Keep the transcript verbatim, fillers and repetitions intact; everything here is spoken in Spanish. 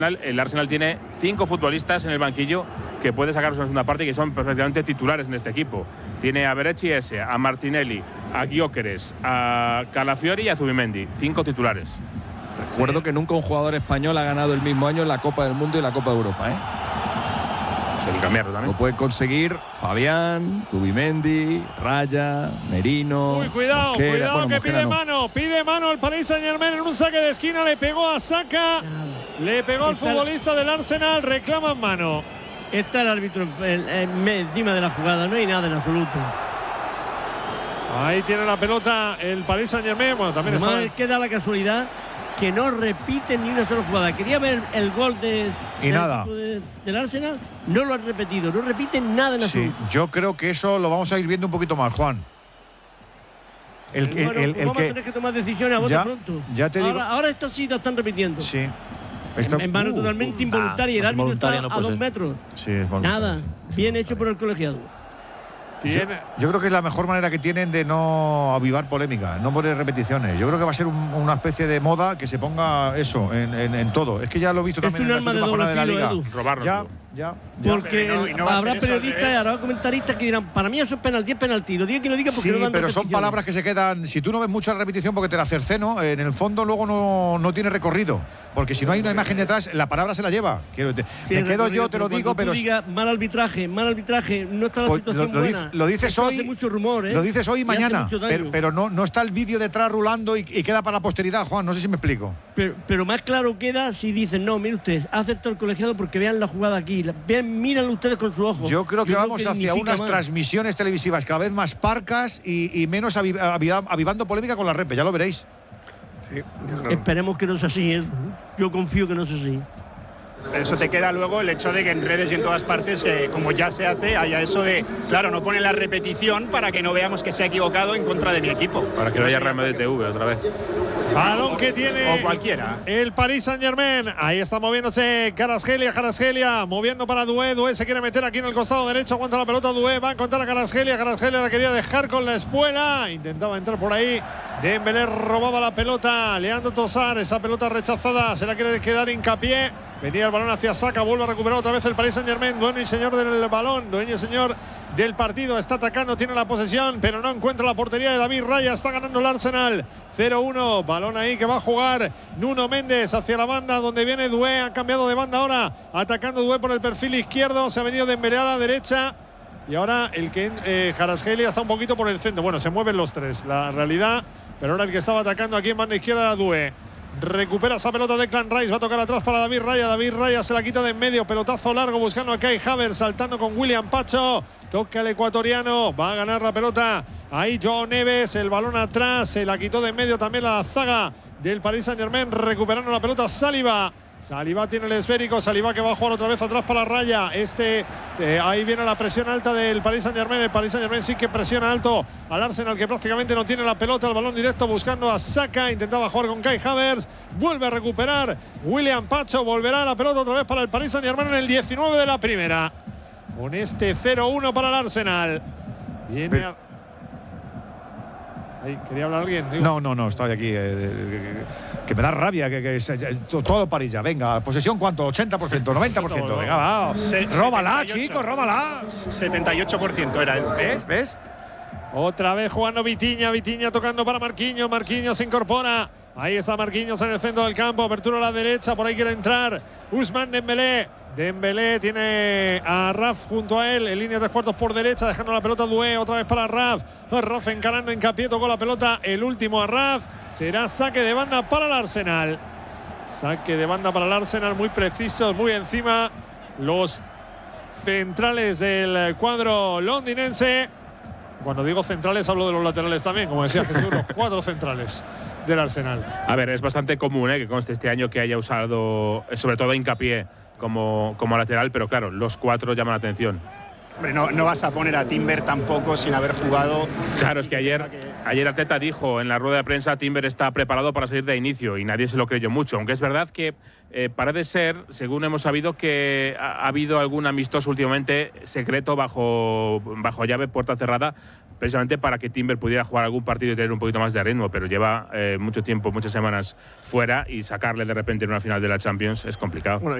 El Arsenal tiene cinco futbolistas en el banquillo que puede sacarlos en una parte y que son perfectamente titulares en este equipo. Tiene a Berechi ese, a Martinelli, a Gyökeres, a Calafiori y a Zubimendi. Cinco titulares. Recuerdo sí. que nunca un jugador español ha ganado el mismo año la Copa del Mundo y la Copa de Europa, ¿eh? Se hay que cambiarlo también. Lo puede conseguir Fabián, Zubimendi, Raya, Merino. Uy, cuidado, Mosquera. cuidado bueno, que Mosquera pide no. mano, pide mano el Paris Saint-Germain en un saque de esquina, le pegó a Saka, le pegó al futbolista del Arsenal, reclaman mano. Está el árbitro el, el, encima de la jugada, no hay nada en absoluto. Ahí tiene la pelota el Paris Saint-Germain, bueno, también está. Además, queda la casualidad que no repiten ni una sola jugada. Quería ver el gol de, y del, nada. De, del Arsenal, no lo han repetido, no repiten nada en absoluto. Sí, yo creo que eso lo vamos a ir viendo un poquito más, Juan. El, el, bueno, el, el, el vamos que, a tener que tomar decisiones a bote ya, pronto. Ya te ahora, digo. ahora esto sí lo están repitiendo. Sí. Esto, en, en mano uh, totalmente uh, involuntaria. Uh, el árbitro está no a dos metros. Sí, es voluntario. Nada. Sí, bien hecho por el colegiado. Yo, yo creo que es la mejor manera que tienen de no avivar polémica, no poner repeticiones. Yo creo que va a ser un, una especie de moda que se ponga eso en, en, en todo. Es que ya lo he visto es también en la última jornada de la Liga. Robarlo. Ya, ya, ya. Porque no, no habrá periodistas y habrá comentaristas que dirán, para mí eso es penalti, es penalti. Lo diga que lo diga porque sí, no dan pero son palabras que se quedan. Si tú no ves mucha repetición porque te la cerceno, en el fondo luego no, no tiene recorrido. Porque si no hay una imagen detrás, la palabra se la lleva. Quiero, te, me quedo yo, te lo digo, pero. Diga, mal arbitraje, mal arbitraje, no está la pues situación lo, lo, buena. Lo dices Esto hoy. Hace mucho rumor, ¿eh? Lo dices hoy y mañana. Pero, pero no, no está el vídeo detrás rulando y, y queda para la posteridad, Juan. No sé si me explico. Pero, pero más claro queda si dicen, no, mire usted, ha aceptado el colegiado porque vean la jugada aquí. Vean, mírenlo ustedes con su ojo. Yo creo que Yo vamos creo que hacia unas más. transmisiones televisivas cada vez más parcas y, y menos aviv aviv avivando polémica con la repe. Ya lo veréis. Sí, esperemos que no sea así, ¿eh? Yo confío que no sea así. Eso te queda luego el hecho de que en redes y en todas partes, eh, como ya se hace, haya eso de, claro, no ponen la repetición para que no veamos que se ha equivocado en contra de mi equipo. Para que no haya Real Madrid T V otra vez. Balón que tiene o cualquiera. El Paris Saint-Germain. Ahí está moviéndose Kvaratskhelia, Kvaratskhelia, moviendo para Doué. Doué se quiere meter aquí en el costado derecho, aguanta la pelota Doué, va a encontrar a Kvaratskhelia. Kvaratskhelia la quería dejar con la espuela, intentaba entrar por ahí. Dembélé robaba la pelota, Leandro Trossard, esa pelota rechazada, se la quiere quedar Hincapié. Venía el balón hacia Saka, vuelve a recuperar otra vez el Paris Saint-Germain, dueño y señor del balón, dueño y señor del partido, está atacando, tiene la posesión, pero no encuentra la portería de David Raya, está ganando el Arsenal, cero uno, balón ahí que va a jugar Nuno Méndez hacia la banda donde viene Doué, ha cambiado de banda ahora, atacando Doué por el perfil izquierdo, se ha venido Dembélé a la derecha. Y ahora el que eh, Kvaratskhelia está un poquito por el centro, bueno, se mueven los tres, la realidad, pero ahora el que estaba atacando aquí en banda izquierda era Doué. Recupera esa pelota de Declan Rice, va a tocar atrás para David Raya, David Raya se la quita de en medio, pelotazo largo buscando a Kai Havertz, saltando con William Pacho, toca el ecuatoriano, va a ganar la pelota, ahí Joao Neves, el balón atrás, se la quitó de en medio también la zaga del Paris Saint-Germain, recuperando la pelota Saliba. Saliba tiene el esférico, Saliba que va a jugar otra vez atrás para Raya. Este, eh, ahí viene la presión alta del Paris Saint-Germain. El Paris Saint-Germain sí que presiona alto al Arsenal, que prácticamente no tiene la pelota. El balón directo buscando a Saka. Intentaba jugar con Kai Havertz. Vuelve a recuperar William Pacho. Volverá la pelota otra vez para el Paris Saint-Germain en el diecinueve de la primera. Con este cero uno para el Arsenal. Viene Pero... a... Ahí, ¿quería hablar alguien? Digo. No, no, no, estoy aquí. Eh, que, que me da rabia, que, que, que todo París ya. Venga, posesión, ¿cuánto? ¿ochenta por ciento? ¿noventa por ciento? Venga, va. Se, róbala, chicos, róbala. setenta y ocho por ciento era. ¿Ves? ¿Ves? Otra vez jugando Vitinha, Vitinha tocando para Marquinhos, Marquinhos se incorpora. Ahí está Marquinhos en el centro del campo, apertura a la derecha, por ahí quiere entrar Ousmane Dembélé. Dembélé tiene a Raf junto a él en línea de tres cuartos por derecha, dejando la pelota a Doué, otra vez para Raf. Raf encarando Hincapié, tocó la pelota, el último a Raf. Será saque de banda para el Arsenal. Saque de banda para el Arsenal, muy precisos, muy encima los centrales del cuadro londinense. Cuando digo centrales hablo de los laterales también, como decía Jesús, los cuatro centrales del Arsenal. A ver, es bastante común ¿eh? que conste este año que haya usado, sobre todo Hincapié, como, como lateral, pero claro, los cuatro llaman la atención. Hombre, no, no vas a poner a Timber tampoco sin haber jugado. Claro, es que ayer, ayer Arteta dijo en la rueda de prensa Timber está preparado para salir de inicio y nadie se lo creyó mucho, aunque es verdad que eh, parece ser, según hemos sabido, que ha, ha habido algún amistoso últimamente secreto bajo, bajo llave, puerta cerrada, precisamente para que Timber pudiera jugar algún partido y tener un poquito más de ritmo, pero lleva eh, mucho tiempo, muchas semanas fuera y sacarle de repente en una final de la Champions es complicado. Bueno,